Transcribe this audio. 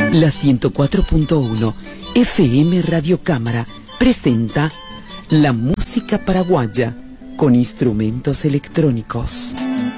La 104.1 FM Radio Cámara presenta la música paraguaya con instrumentos electrónicos.